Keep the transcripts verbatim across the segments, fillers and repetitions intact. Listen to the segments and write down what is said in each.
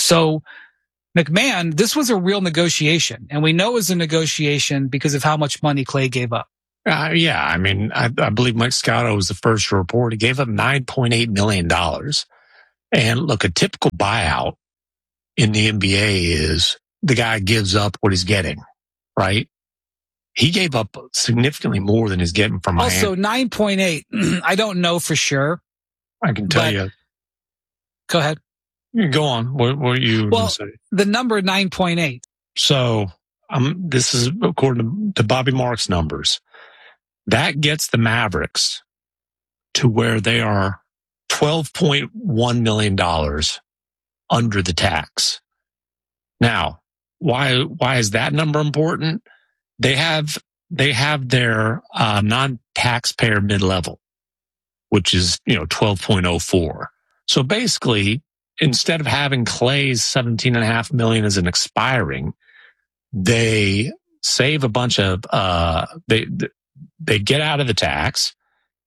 So McMahon, this was a real negotiation, and we know it was a negotiation because of how much money Clay gave up. Uh, yeah, I mean, I, I believe Mike Scotto was the first to report. He gave up nine point eight million dollars. And look, a typical buyout in the N B A is the guy gives up what he's getting, right? He gave up significantly more than he's getting from Miami. Also, nine point eight, I don't know for sure. I can tell you. Go ahead. Go on. What, what you well, say? The number nine point eight. So um, this is according to, to Bobby Marks' numbers. That gets the Mavericks to where they are twelve point one million dollars under the tax. Now, why why is that number important? They have they have their uh, non-taxpayer mid-level, which is, you know, twelve point oh four. So basically, instead of having Clay's seventeen point five million dollars as an expiring, they save a bunch of uh they they get out of the tax,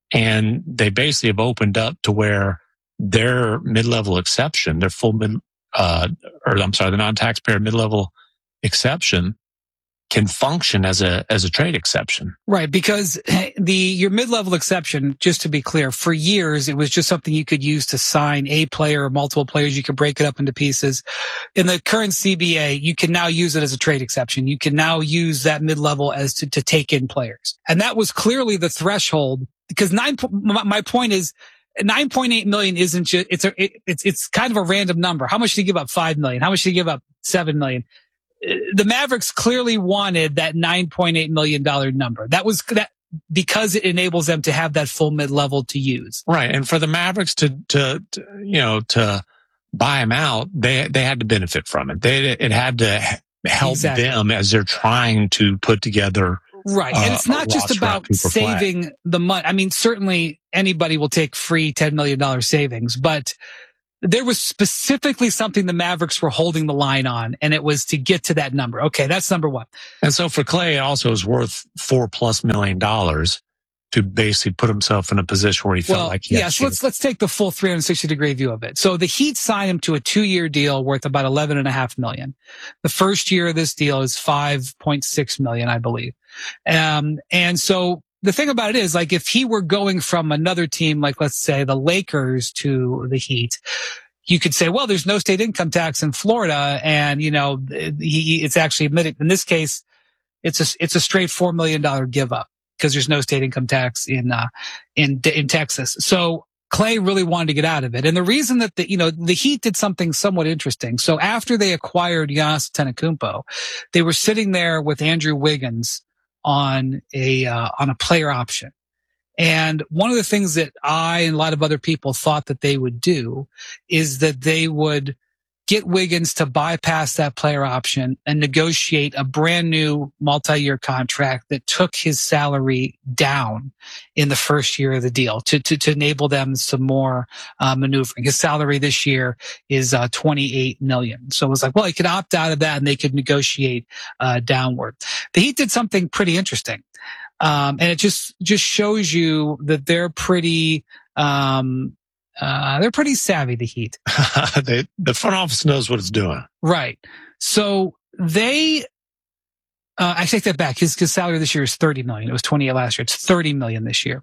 and they basically have opened up to where their mid-level exception, their full mid uh or I'm sorry, the non-taxpayer mid-level exception can function as a as a trade exception. Right, because the your mid-level exception, just to be clear, for years it was just something you could use to sign a player or multiple players. You could break it up into pieces. In the current C B A, you can now use it as a trade exception. You can now use that mid-level as to, to take in players. And that was clearly the threshold, because nine my point is nine point eight million isn't just it's a it, it's it's kind of a random number. How much did he give up? five million. How much did he give up? seven million. The Mavericks clearly wanted that nine point eight million dollars number. That was that because it enables them to have that full mid-level to use. Right. And for the Mavericks to, to, to you know, to buy him out, they, they had to benefit from it. They, it had to help exactly. them as they're trying to put together. Right. And uh, it's not just about saving flag. the money. I mean, certainly anybody will take free ten million dollars savings, but there was specifically something the Mavericks were holding the line on, and it was to get to that number. Okay, that's number one. And so for Clay, it also is worth four plus million dollars to basically put himself in a position where he felt well, like he had yes. Let's let's take the full three hundred sixty degree view of it. So the Heat signed him to a two year deal worth about eleven and a half million. The first year of this deal is five point six million, I believe. Um, and so. The thing about it is, like, if he were going from another team, like, let's say the Lakers to the Heat, you could say, well, there's no state income tax in Florida. And, you know, he, it's actually admitted in this case, it's a, it's a straight four million dollars give up because there's no state income tax in, uh, in, in Texas. So Clay really wanted to get out of it. And the reason that the, you know, the Heat did something somewhat interesting. So after they acquired Giannis Antetokounmpo, they were sitting there with Andrew Wiggins on a, uh, on a player option. And one of the things that I and a lot of other people thought that they would do is that they would get Wiggins to bypass that player option and negotiate a brand new multi-year contract that took his salary down in the first year of the deal to, to, to enable them some more, uh, maneuvering. His salary this year is, uh, twenty-eight million. So it was like, well, he could opt out of that and they could negotiate, uh, downward. The Heat did something pretty interesting. Um, and it just, just shows you that they're pretty, um, Uh, they're pretty savvy, the Heat. they, the front office knows what it's doing. Right. So they, uh, I take that back. His, his salary this year is thirty million. It was twenty-eight last year. It's thirty million this year.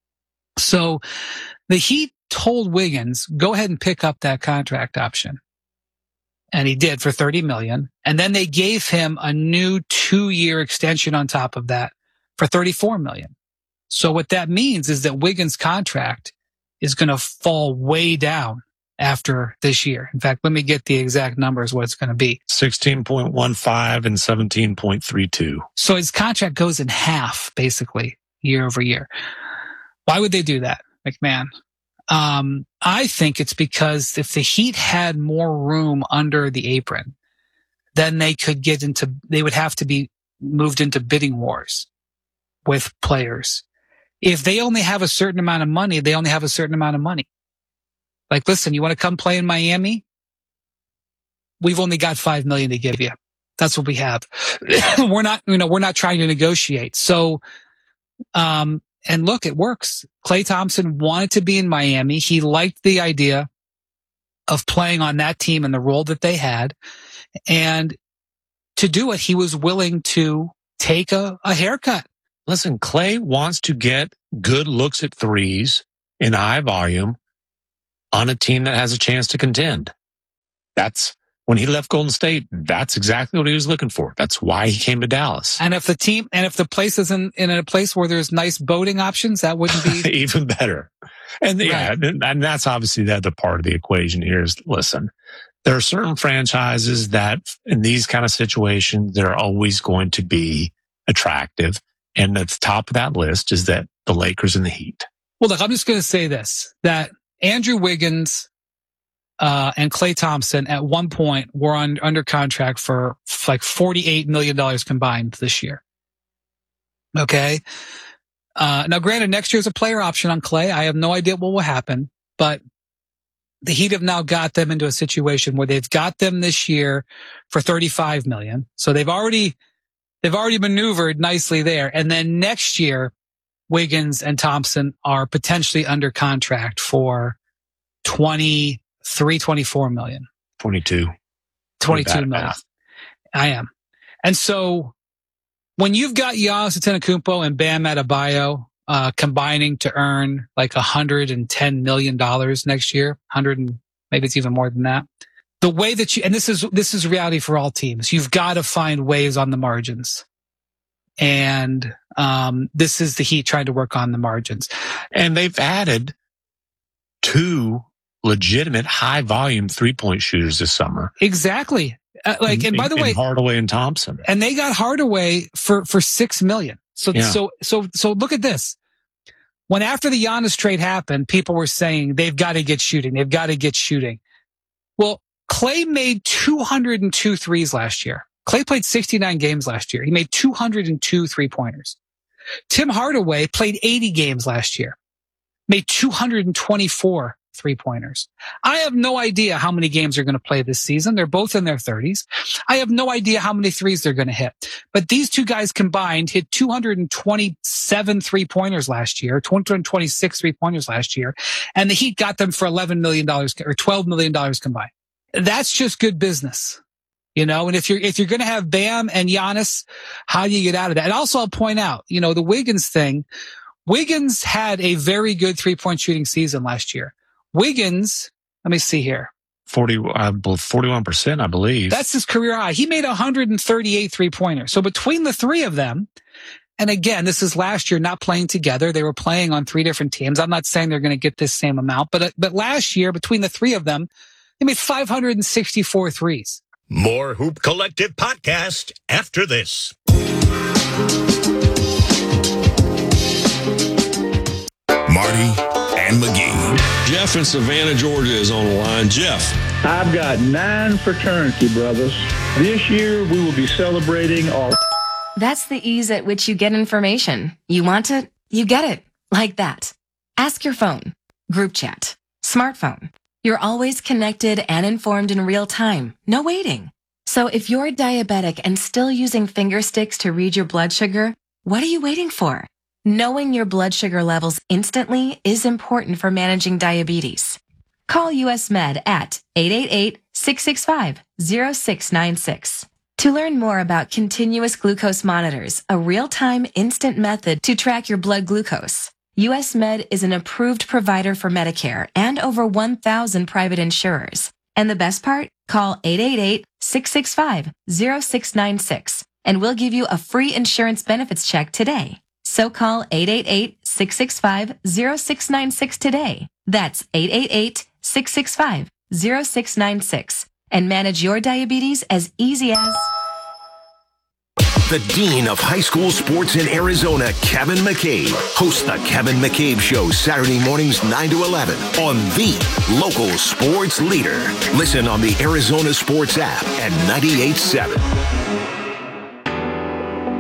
So the Heat told Wiggins, go ahead and pick up that contract option. And he did for thirty million. And then they gave him a new two year extension on top of that for thirty-four million. So what that means is that Wiggins' contract is going to fall way down after this year. In fact, let me get the exact numbers, what it's going to be. sixteen point one five and seventeen point three two. So his contract goes in half, basically, year over year. Why would they do that, McMahon? Um, I think it's because if the Heat had more room under the apron, then they could get into, they would have to be moved into bidding wars with players. If they only have a certain amount of money, they only have a certain amount of money. Like, listen, you want to come play in Miami? We've only got five million to give you. That's what we have. we're not, you know, we're not trying to negotiate. So, um, and look, it works. Klay Thompson wanted to be in Miami. He liked the idea of playing on that team and the role that they had. And to do it, he was willing to take a, a haircut. Listen, Klay wants to get good looks at threes in high volume on a team that has a chance to contend. That's when he left Golden State. That's exactly what he was looking for. That's why he came to Dallas. And if the team, and if the place is in, in a place where there's nice boating options, that wouldn't be even better. And right. yeah, and, and that's obviously the other part of the equation here is, listen, there are certain franchises that in these kind of situations, they're always going to be attractive. And at the top of that list is that the Lakers and the Heat. Well, look, I'm just going to say this, that Andrew Wiggins uh, and Klay Thompson at one point were on under contract for like forty-eight million dollars combined this year. Okay. Uh, now, granted, next year's a player option on Klay. I have no idea what will happen, but the Heat have now got them into a situation where they've got them this year for thirty-five million dollars. So they've already, they've already maneuvered nicely there. And then next year, Wiggins and Thompson are potentially under contract for twenty-three, twenty-four million. twenty-two. twenty-two million. I am. And so when you've got Giannis Antetokounmpo and Bam Adebayo uh, combining to earn like one hundred ten million dollars next year, one hundred and maybe it's even more than that. The way that you, and this is, this is reality for all teams. You've got to find ways on the margins. And, um, this is the Heat trying to work on the margins. And they've added two legitimate high volume three point shooters this summer. Exactly. Uh, like, and by the in, way, in Hardaway and Thompson. And they got Hardaway for, for six million. So, yeah. so, so, so look at this. When after the Giannis trade happened, people were saying they've got to get shooting. They've got to get shooting. Well, Klay made two hundred two threes last year. Klay played sixty-nine games last year. He made two hundred two three-pointers. Tim Hardaway played eighty games last year. Made two hundred twenty-four three-pointers. I have no idea how many games they're going to play this season. They're both in their thirties. I have no idea how many threes they're going to hit. But these two guys combined hit two hundred twenty-seven three-pointers last year, two hundred twenty-six three-pointers last year, and the Heat got them for eleven million dollars or twelve million dollars combined. That's just good business. You know, and if you're, if you're going to have Bam and Giannis, how do you get out of that? And also I'll point out, you know, the Wiggins thing, Wiggins had a very good three point shooting season last year. Wiggins, let me see here. forty, uh, forty-one percent, I believe. That's his career high. He made one hundred thirty-eight three pointers. So between the three of them, and again, this is last year not playing together. They were playing on three different teams. I'm not saying they're going to get this same amount, but, but last year between the three of them, they made five hundred sixty-four threes. More Hoop Collective podcast after this. Marty and McGee. Jeff in Savannah, Georgia is on the line. Jeff. I've got nine fraternity brothers. This year we will be celebrating our... That's the ease at which you get information. You want it, you get it. Like that. Ask your phone. Group chat. Smartphone. You're always connected and informed in real time. No waiting. So if you're diabetic and still using finger sticks to read your blood sugar, what are you waiting for? Knowing your blood sugar levels instantly is important for managing diabetes. Call U S Med at eight eight eight, six six five, zero six nine six. To learn more about continuous glucose monitors, a real-time instant method to track your blood glucose, U S Med is an approved provider for Medicare and over one thousand private insurers. And the best part? Call eight eight eight, six six five, zero six nine six and we'll give you a free insurance benefits check today. So call eight eight eight, six six five, zero six nine six today. That's eight eight eight, six six five, zero six nine six and manage your diabetes as easy as... The Dean of High School Sports in Arizona, Kevin McCabe, hosts the Kevin McCabe Show Saturday mornings nine to eleven on the local sports leader. Listen on the Arizona Sports app and ninety-eight point seven.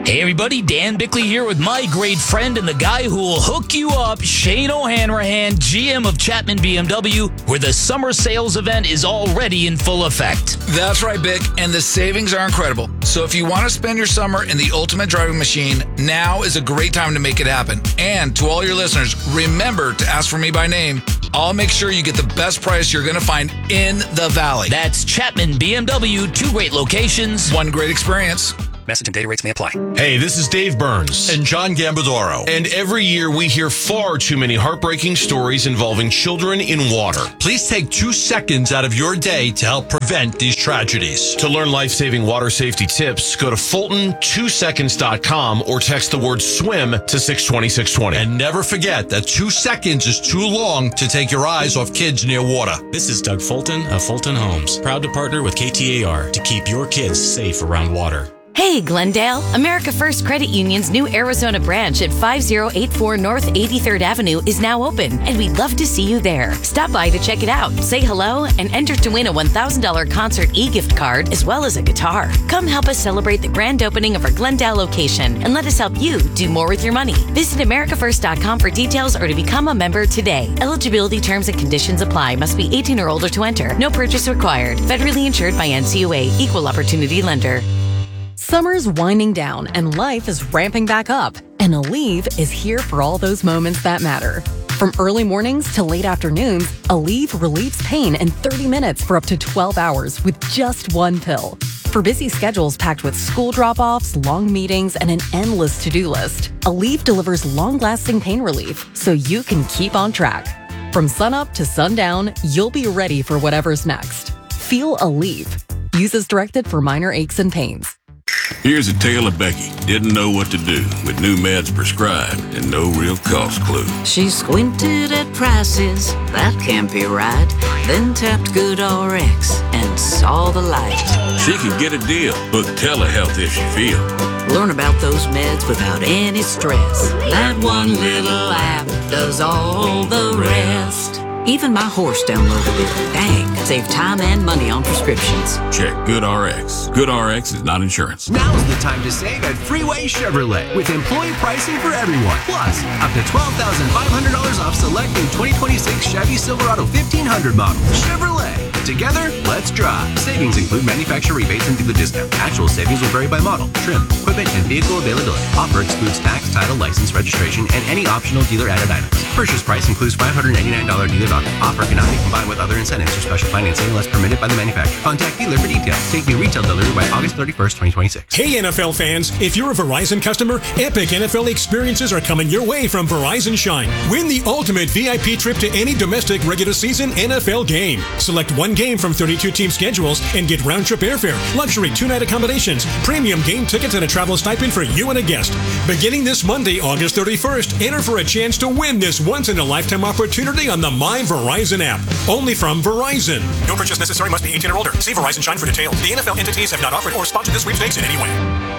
Hey everybody, Dan Bickley here with my great friend and the guy who will hook you up, Shane O'Hanrahan, G M of Chapman B M W, where the summer sales event is already in full effect. That's right, Bic, and the savings are incredible. So if you want to spend your summer in the ultimate driving machine, now is a great time to make it happen. And to all your listeners, remember to ask for me by name. I'll make sure you get the best price you're going to find in the Valley. That's Chapman B M W, two great locations, one great experience. Message and data rates may apply. Hey, this is Dave Burns and John Gambadoro. And every year we hear far too many heartbreaking stories involving children in water. Please take two seconds out of your day to help prevent these tragedies. To learn life-saving water safety tips, go to Fulton two seconds dot com or text the word swim to six twenty, six twenty. And never forget that two seconds is too long to take your eyes off kids near water. This is Doug Fulton of Fulton Homes, proud to partner with K T A R to keep your kids safe around water. Hey, Glendale, America First Credit Union's new Arizona branch at five oh eight four North eighty-third Avenue is now open, and we'd love to see you there. Stop by to check it out, say hello, and enter to win a one thousand dollars concert e-gift card as well as a guitar. Come help us celebrate the grand opening of our Glendale location, and let us help you do more with your money. Visit America First dot com for details or to become a member today. Eligibility terms and conditions apply. Must be eighteen or older to enter. No purchase required. Federally insured by N C U A. Equal Opportunity Lender. Summer's winding down and life is ramping back up, and Aleve is here for all those moments that matter. From early mornings to late afternoons, Aleve relieves pain in thirty minutes for up to twelve hours with just one pill. For busy schedules packed with school drop-offs, long meetings, and an endless to-do list, Aleve delivers long-lasting pain relief so you can keep on track. From sunup to sundown, you'll be ready for whatever's next. Feel Aleve. Use as directed for minor aches and pains. Here's a tale of Becky. Didn't know what to do with new meds prescribed and no real cost clue. She squinted at prices, that can't be right. Then tapped GoodRx and saw the light. She could get a deal, book telehealth if she feel. Learn about those meds without any stress. That one little app does all the rest. Even my horse downloaded it. Dang, save time and money on prescriptions. Check GoodRx. GoodRx is not insurance. Now's the time to save at Freeway Chevrolet with employee pricing for everyone. Plus, up to twelve thousand five hundred dollars off select new twenty twenty-six Chevy Silverado fifteen hundred model. Chevrolet. Together, let's drive. Savings include manufacturer rebates and dealer discount. Actual savings will vary by model, trim, equipment, and vehicle availability. Offer excludes tax, title, license, registration, and any optional dealer-added items. Purchase price includes five hundred eighty-nine dollars dealer value. Offer cannot be combined with other incentives or special financing unless permitted by the manufacturer. Contact dealer for details. Take new retail delivery by August thirty-first, twenty twenty-six. Hey N F L fans, if you're a Verizon customer, epic N F L experiences are coming your way from Verizon Shine. Win the ultimate V I P trip to any domestic regular season N F L game. Select one game from thirty-two team schedules and get round-trip airfare, luxury two-night accommodations, premium game tickets, and a travel stipend for you and a guest. Beginning this Monday, August thirty-first, enter for a chance to win this once-in-a-lifetime opportunity on the My Verizon app. Only from Verizon. No purchase necessary. Must be eighteen or older. See Verizon Shine for details. The N F L entities have not offered or sponsored this sweepstakes in any way.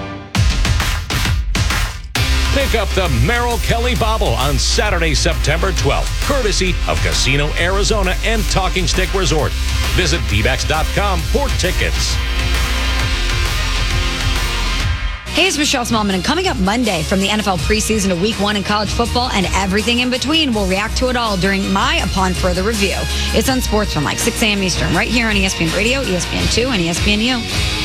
Pick up the Merrill Kelly Bobble on Saturday, September twelfth, courtesy of Casino Arizona and Talking Stick Resort. Visit D backs dot com for tickets. Hey, it's Michelle Smallman, and coming up Monday from the N F L preseason to week one in college football and everything in between, we'll react to it all during my Upon Further Review. It's on Sports from like six a.m. Eastern, right here on E S P N Radio, E S P N two, and E S N U.